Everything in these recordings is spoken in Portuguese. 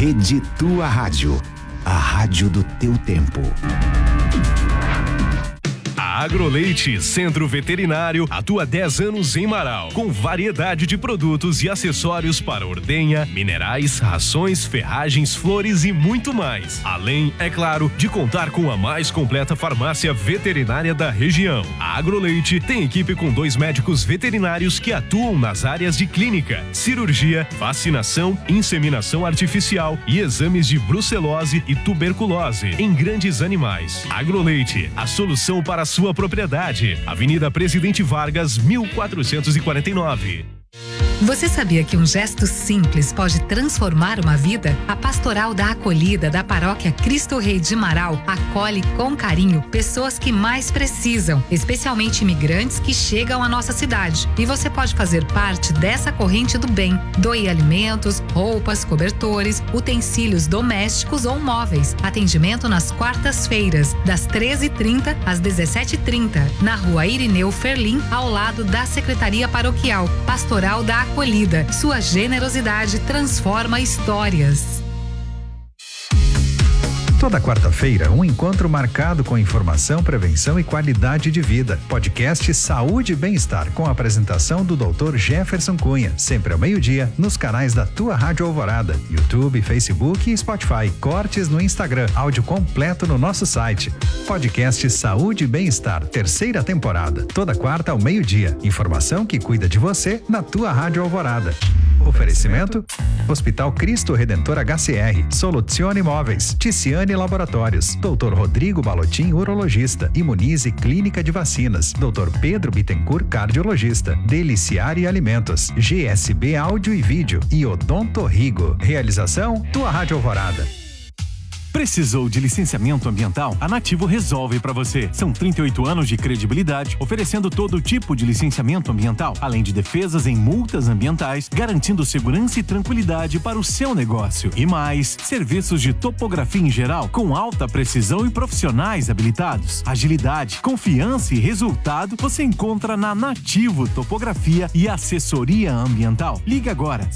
Rede Tua Rádio, a rádio do teu tempo. A Agroleite Centro Veterinário atua há 10 anos em Marau, com variedade de produtos e acessórios para ordenha, minerais, rações, ferragens, flores e muito mais. Além, é claro, de contar com a mais completa farmácia veterinária da região. A Agroleite tem equipe com 2 médicos veterinários que atuam nas áreas de clínica, cirurgia, vacinação, inseminação artificial e exames de brucelose e tuberculose em grandes animais. Agroleite, a solução para a sua propriedade. Avenida Presidente Vargas, 1449. Você sabia que um gesto simples pode transformar uma vida? A Pastoral da Acolhida da Paróquia Cristo Rei de Marau acolhe com carinho pessoas que mais precisam, especialmente imigrantes que chegam à nossa cidade. E você pode fazer parte dessa corrente do bem. Doe alimentos, roupas, cobertores, utensílios domésticos ou móveis. Atendimento nas quartas-feiras, das 13h30 às 17h30, na Rua Irineu Ferlim, ao lado da Secretaria Paroquial. Pastoral da Acolhida. Sua generosidade transforma histórias. Toda quarta-feira, um encontro marcado com informação, prevenção e qualidade de vida. Podcast Saúde e Bem-Estar, com a apresentação do Dr. Jefferson Cunha, sempre ao meio-dia, nos canais da Tua Rádio Alvorada, YouTube, Facebook e Spotify. Cortes no Instagram, áudio completo no nosso site. Podcast Saúde e Bem-Estar, 3ª temporada. Toda quarta ao meio-dia. Informação que cuida de você na Tua Rádio Alvorada. Oferecimento: Hospital Cristo Redentor HCR, Soluzione Imóveis, Ticiane Laboratórios, Dr. Rodrigo Balotin, urologista, Imunize Clínica de Vacinas, Dr. Pedro Bittencourt, cardiologista, Deliciare Alimentos, GSB Áudio e Vídeo e Odonto Rigo. Realização: Tua Rádio Alvorada. Precisou de licenciamento ambiental? A Nativo resolve para você. São 38 anos de credibilidade, oferecendo todo tipo de licenciamento ambiental, além de defesas em multas ambientais, garantindo segurança e tranquilidade para o seu negócio. E mais, serviços de topografia em geral, com alta precisão e profissionais habilitados. Agilidade, confiança e resultado você encontra na Nativo Topografia e Assessoria Ambiental. Ligue agora,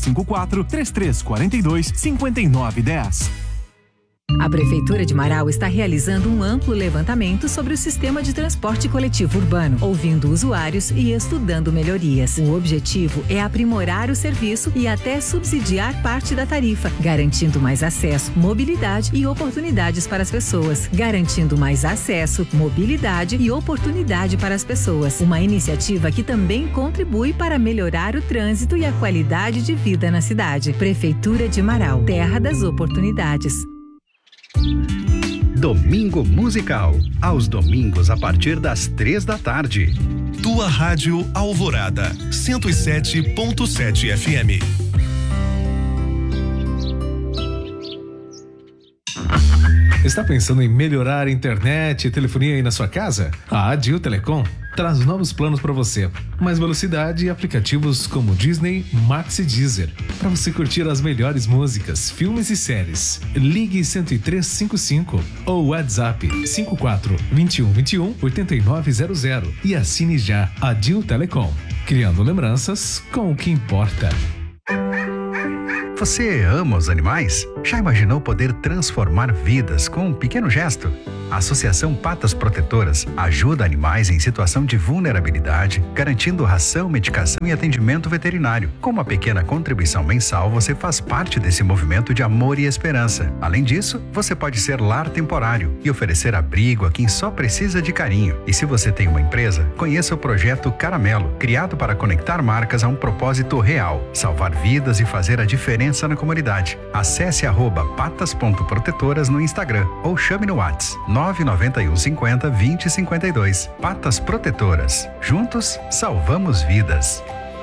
54-3342-5910. A Prefeitura de Marau está realizando um amplo levantamento sobre o sistema de transporte coletivo urbano, ouvindo usuários e estudando melhorias. O objetivo é aprimorar o serviço e até subsidiar parte da tarifa, garantindo mais acesso, mobilidade e oportunidades para as pessoas. Garantindo mais acesso, mobilidade e oportunidade para as pessoas. Uma iniciativa que também contribui para melhorar o trânsito e a qualidade de vida na cidade. Prefeitura de Marau, terra das oportunidades. Domingo Musical, aos domingos a partir das 15h. Tua Rádio Alvorada, 107.7 FM. Está pensando em melhorar a internet e telefonia aí na sua casa? A Adil Telecom traz novos planos para você. Mais velocidade e aplicativos como Disney, Max e Deezer, para você curtir as melhores músicas, filmes e séries. Ligue 10355 ou WhatsApp 54 21 21 8900 e assine já. Adil Telecom, criando lembranças com o que importa. Você ama os animais? Já imaginou poder transformar vidas com um pequeno gesto? A Associação Patas Protetoras ajuda animais em situação de vulnerabilidade, garantindo ração, medicação e atendimento veterinário. Com uma pequena contribuição mensal, você faz parte desse movimento de amor e esperança. Além disso, você pode ser lar temporário e oferecer abrigo a quem só precisa de carinho. E se você tem uma empresa, conheça o projeto Caramelo, criado para conectar marcas a um propósito real: salvar vidas e fazer a diferença na comunidade. Acesse @patas.protetoras no Instagram ou chame no WhatsApp 991 50 20 52. Patas Protetoras. Juntos, salvamos vidas.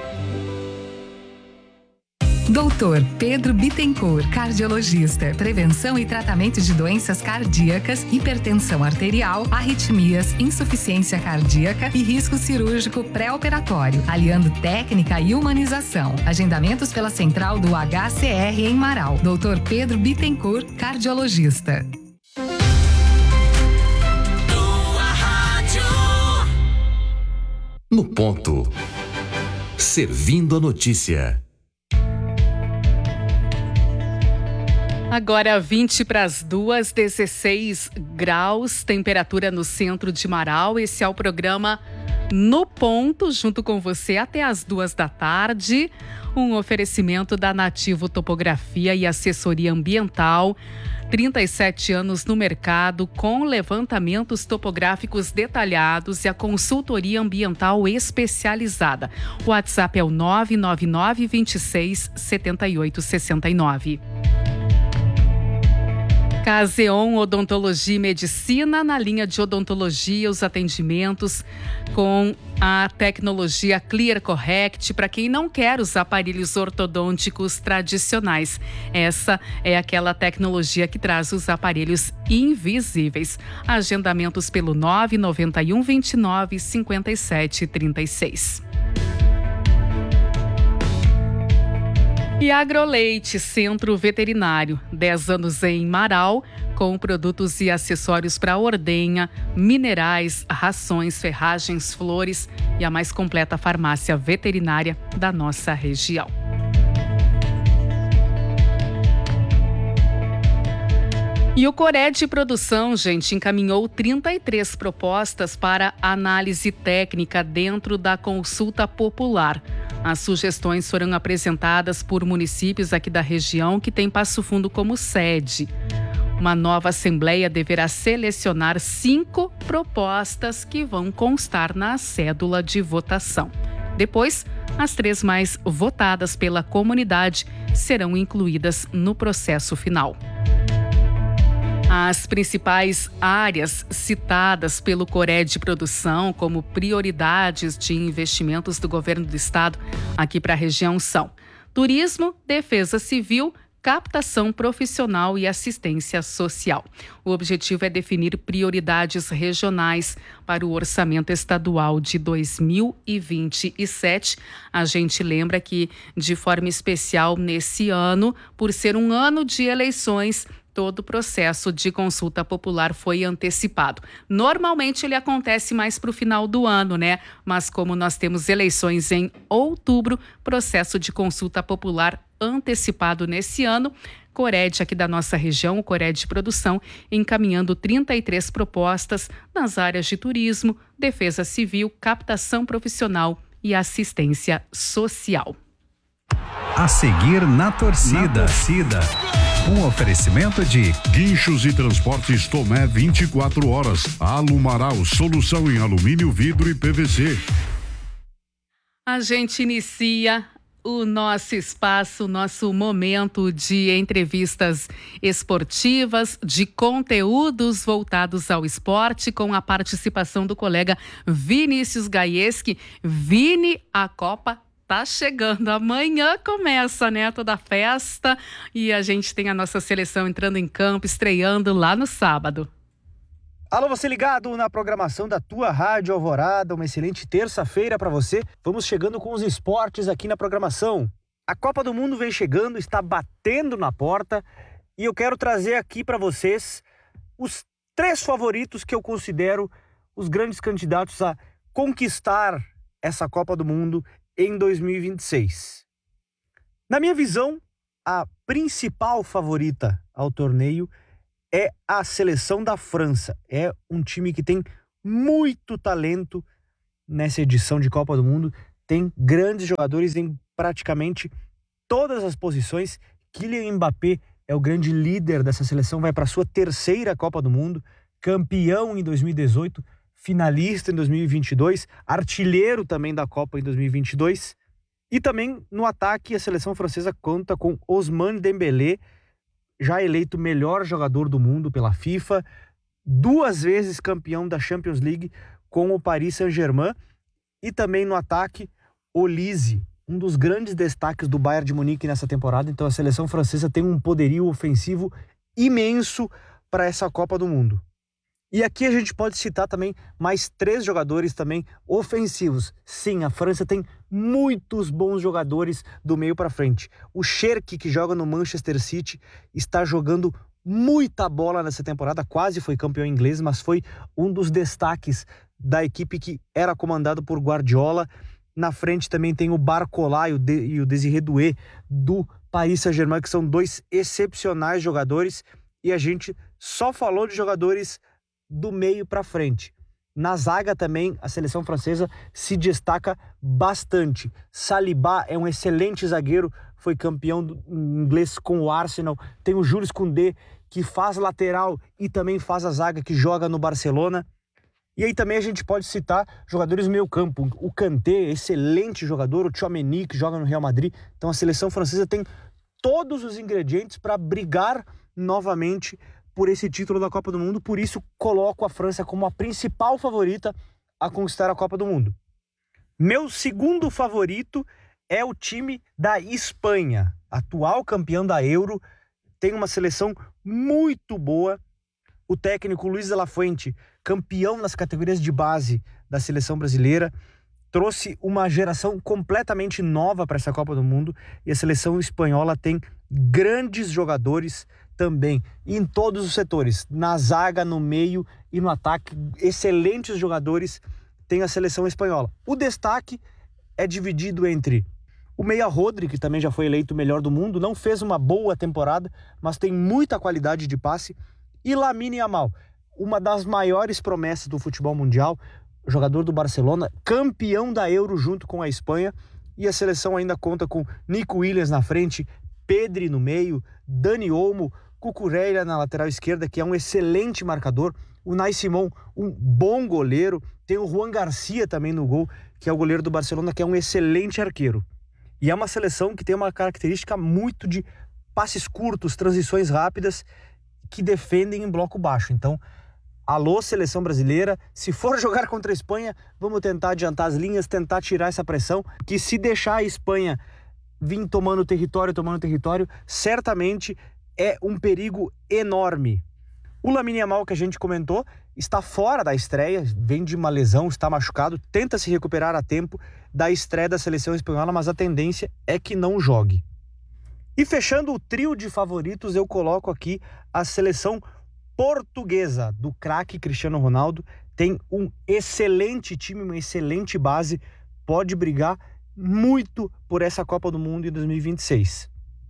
Doutor Pedro Bittencourt, cardiologista, prevenção e tratamento de doenças cardíacas, hipertensão arterial, arritmias, insuficiência cardíaca e risco cirúrgico pré-operatório, aliando técnica e humanização. Agendamentos pela central do HCR em Marau. Doutor Pedro Bittencourt, cardiologista. No ponto. Servindo a notícia. Agora 20 para as 2, 16 graus, temperatura no centro de Marau. Esse é o programa No Ponto, junto com você até as 2 da tarde. Um oferecimento da Nativo Topografia e Assessoria Ambiental. 37 anos no mercado, com levantamentos topográficos detalhados e a consultoria ambiental especializada. O WhatsApp é o 999 26 78 69. Caseon Odontologia e Medicina, na linha de odontologia, os atendimentos com a tecnologia Clear Correct para quem não quer os aparelhos ortodônticos tradicionais. Essa é aquela tecnologia que traz os aparelhos invisíveis. Agendamentos pelo 991 29 57 36. E Agroleite, Centro Veterinário, 10 anos em Marau, com produtos e acessórios para ordenha, minerais, rações, ferragens, flores e a mais completa farmácia veterinária da nossa região. E o Cored Produção, gente, encaminhou 33 propostas para análise técnica dentro da consulta popular. As sugestões foram apresentadas por municípios aqui da região que tem Passo Fundo como sede. Uma nova assembleia deverá selecionar 5 propostas que vão constar na cédula de votação. Depois, as 3 mais votadas pela comunidade serão incluídas no processo final. As principais áreas citadas pelo Cored Produção como prioridades de investimentos do governo do estado aqui para a região são turismo, defesa civil, captação profissional e assistência social. O objetivo é definir prioridades regionais para o orçamento estadual de 2027. A gente lembra que, de forma especial nesse ano, por ser um ano de eleições, todo o processo de consulta popular foi antecipado. Normalmente ele acontece mais para o final do ano, né? Mas como nós temos eleições em outubro, processo de consulta popular antecipado nesse ano, Cored aqui da nossa região, o Cored Produção, encaminhando 33 propostas nas áreas de turismo, defesa civil, captação profissional e assistência social. A seguir na torcida. Um oferecimento de Guinchos e Transportes Tomé 24 horas. Alumaral, solução em alumínio, vidro e PVC. A gente inicia o nosso espaço, o nosso momento de entrevistas esportivas, de conteúdos voltados ao esporte, com a participação do colega Vinícius Gaieski. Vini, a Copa tá chegando, amanhã começa, né, toda a festa e a gente tem a nossa seleção entrando em campo, estreando lá no sábado. Alô, você ligado na programação da tua Rádio Alvorada, uma excelente terça-feira para você. Vamos chegando com os esportes aqui na programação. A Copa do Mundo vem chegando, está batendo na porta e eu quero trazer aqui para vocês os 3 favoritos que eu considero os grandes candidatos a conquistar essa Copa do Mundo em 2026. Na minha visão, a principal favorita ao torneio é a seleção da França. É um time que tem muito talento nessa edição de Copa do Mundo. Tem grandes jogadores em praticamente todas as posições. Kylian Mbappé é o grande líder dessa seleção, vai para a sua 3ª Copa do Mundo, campeão em 2018, finalista em 2022, artilheiro também da Copa em 2022. E também no ataque a seleção francesa conta com Ousmane Dembélé, já eleito melhor jogador do mundo pela FIFA, 2 vezes campeão da Champions League com o Paris Saint-Germain. E também no ataque, Olise, um dos grandes destaques do Bayern de Munique nessa temporada. Então a seleção francesa tem um poderio ofensivo imenso para essa Copa do Mundo. E aqui a gente pode citar também mais 3 jogadores também ofensivos. Sim, a França tem muitos bons jogadores do meio para frente. O Cherki, que joga no Manchester City, está jogando muita bola nessa temporada. Quase foi campeão inglês, mas foi um dos destaques da equipe que era comandado por Guardiola. Na frente também tem o Barcola e o Désiré Doué do Paris Saint-Germain, que são dois excepcionais jogadores, e a gente só falou de jogadores do meio para frente. Na zaga também, a seleção francesa se destaca bastante. Saliba é um excelente zagueiro, foi campeão inglês com o Arsenal. Tem o Jules Koundé, que faz lateral e também faz a zaga, que joga no Barcelona. E aí também a gente pode citar jogadores do meio campo. O Kanté, excelente jogador. O Tchouaméni, que joga no Real Madrid. Então a seleção francesa tem todos os ingredientes para brigar novamente por esse título da Copa do Mundo. Por isso, coloco a França como a principal favorita a conquistar a Copa do Mundo. Meu segundo favorito é o time da Espanha, atual campeão da Euro. Tem uma seleção muito boa. O técnico Luis de la Fuente, campeão nas categorias de base da seleção brasileira, trouxe uma geração completamente nova para essa Copa do Mundo. E a seleção espanhola tem grandes jogadores também, em todos os setores, na zaga, no meio e no ataque. Excelentes jogadores tem a seleção espanhola. O destaque é dividido entre o meia Rodri, que também já foi eleito o melhor do mundo, não fez uma boa temporada, mas tem muita qualidade de passe, e Lamine Yamal, uma das maiores promessas do futebol mundial, jogador do Barcelona, campeão da Euro junto com a Espanha, e a seleção ainda conta com Nico Williams na frente, Pedri no meio, Dani Olmo, Cucurella na lateral esquerda, que é um excelente marcador, o Unai Simon, um bom goleiro, tem o Juan Garcia também no gol, que é o goleiro do Barcelona, que é um excelente arqueiro. E é uma seleção que tem uma característica muito de passes curtos, transições rápidas, que defendem em bloco baixo. Então, alô, seleção brasileira, se for jogar contra a Espanha, vamos tentar adiantar as linhas, tentar tirar essa pressão, que se deixar a Espanha vir tomando território, certamente é um perigo enorme. O Lamine Yamal, que a gente comentou, está fora da estreia, vem de uma lesão, está machucado, tenta se recuperar a tempo da estreia da seleção espanhola, mas a tendência é que não jogue. E fechando o trio de favoritos, eu coloco aqui a seleção portuguesa do craque Cristiano Ronaldo. Tem um excelente time, uma excelente base, pode brigar muito por essa Copa do Mundo em 2026.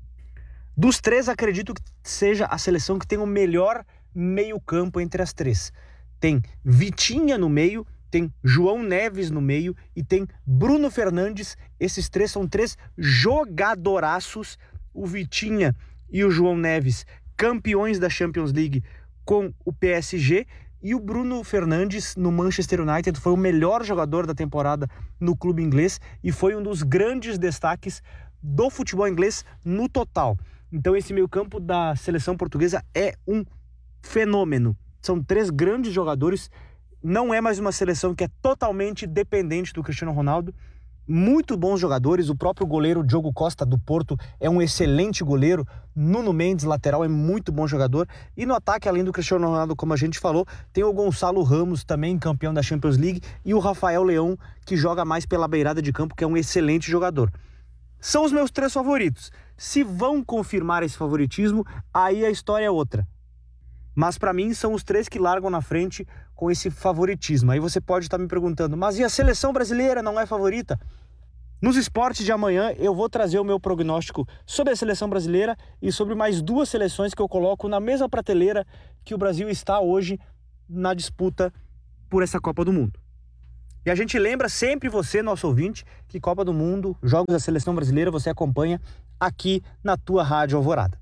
Dos três, acredito que seja a seleção que tem o melhor meio-campo entre as três. Tem Vitinha no meio, tem João Neves no meio e tem Bruno Fernandes. Esses três são três jogadoraços. O Vitinha e o João Neves, campeões da Champions League com o PSG, e o Bruno Fernandes no Manchester United foi o melhor jogador da temporada no clube inglês e foi um dos grandes destaques do futebol inglês no total. Então esse meio-campo da seleção portuguesa é um fenômeno. São três grandes jogadores, não é mais uma seleção que é totalmente dependente do Cristiano Ronaldo. Muito bons jogadores, o próprio goleiro Diogo Costa do Porto é um excelente goleiro, Nuno Mendes, lateral, é muito bom jogador, e no ataque, além do Cristiano Ronaldo, como a gente falou, tem o Gonçalo Ramos, também campeão da Champions League, e o Rafael Leão, que joga mais pela beirada de campo, que é um excelente jogador. São os meus três favoritos. Se vão confirmar esse favoritismo, aí a história é outra. Mas para mim são os três que largam na frente com esse favoritismo. Aí você pode estar me perguntando, mas e a seleção brasileira não é favorita? Nos esportes de amanhã eu vou trazer o meu prognóstico sobre a seleção brasileira e sobre mais duas seleções que eu coloco na mesma prateleira que o Brasil está hoje na disputa por essa Copa do Mundo. E a gente lembra sempre você, nosso ouvinte, que Copa do Mundo, jogos da seleção brasileira, você acompanha aqui na tua Rádio Alvorada.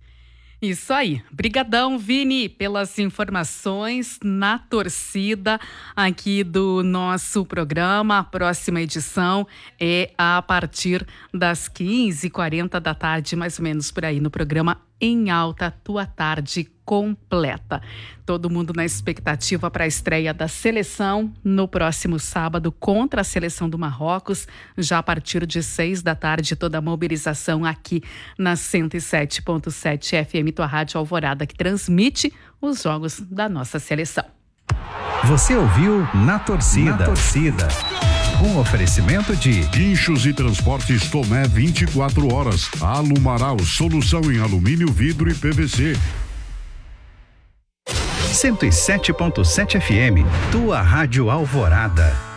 Isso aí. Brigadão, Vini, pelas informações na torcida aqui do nosso programa. A próxima edição é a partir das 15h40 da tarde, mais ou menos por aí, no programa Em Alta, Tua Tarde Completa. Todo mundo na expectativa para a estreia da seleção no próximo sábado contra a seleção do Marrocos, já a partir de 6 da tarde, toda a mobilização aqui na 107.7 FM, tua Rádio Alvorada, que transmite os jogos da nossa seleção. Você ouviu Na Torcida. Um oferecimento de Guinchos e Transportes Tomé 24 horas. Alumaral, solução em alumínio, vidro e PVC. 107.7 FM, tua Rádio Alvorada.